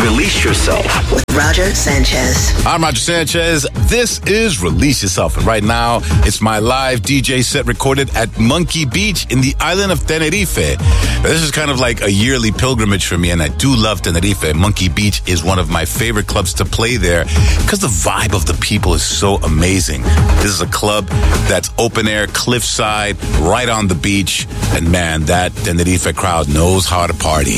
Release Yourself with Roger Sanchez. I'm Roger Sanchez. This is Release Yourself. And right now, it's my live DJ set recorded at Monkey Beach in the island of Tenerife. Now, this is kind of like a yearly pilgrimage for me, and I do love Tenerife. Monkey Beach is one of my favorite clubs to play there because the vibe of the people is so amazing. This is a club that's open air, cliffside, right on the beach. And man, that Tenerife crowd knows how to party.